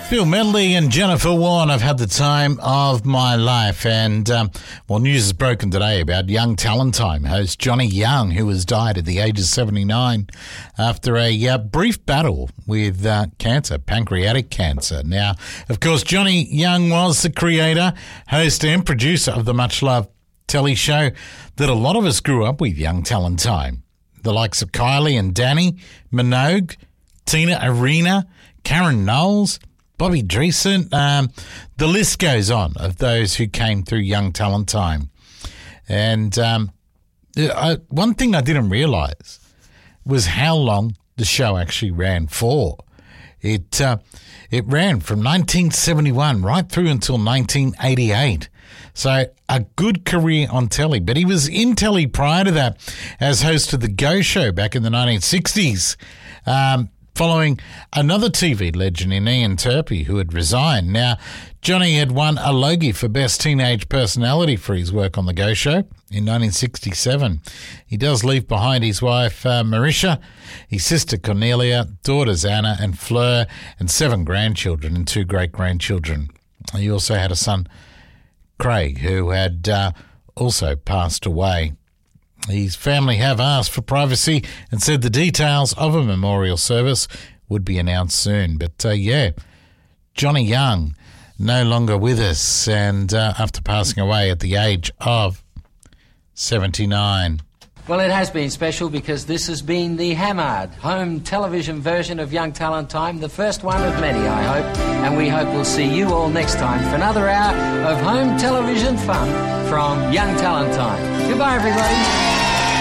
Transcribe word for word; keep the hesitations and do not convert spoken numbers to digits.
Phil Medley and Jennifer Warren have had the time of my life. And, um, well, news is broken today about Young Talent Time host Johnny Young, who has died at the age of seventy-nine after a uh, brief battle with uh, cancer, pancreatic cancer. Now, of course, Johnny Young was the creator, host and producer of the much-loved telly show that a lot of us grew up with, Young Talent Time. The likes of Kylie and Danny Minogue, Tina Arena, Karen Knowles, Bobby Dreesen, um, the list goes on of those who came through Young Talent Time. And um, I, one thing I didn't realise was how long the show actually ran for. It uh, it ran from nineteen seventy-one right through until nineteen eighty-eight. So a good career on telly. But he was in telly prior to that as host of The Go Show back in the nineteen sixties. Um following another T V legend in Ian Turpie, who had resigned. Now, Johnny had won a Logie for Best Teenage Personality for his work on The Go Show in nineteen sixty-seven. He does leave behind his wife, uh, Marisha, his sister Cornelia, daughters Anna and Fleur, and seven grandchildren and two great-grandchildren. He also had a son, Craig, who had uh, also passed away. His family have asked for privacy and said the details of a memorial service would be announced soon. But, uh, yeah, Johnny Young no longer with us, and uh, after passing away at the age of seventy-nine. Well, it has been special because this has been the Hammered home television version of Young Talent Time, the first one of many, I hope. And we hope we'll see you all next time for another hour of home television fun from Young Talent Time. Goodbye, everybody.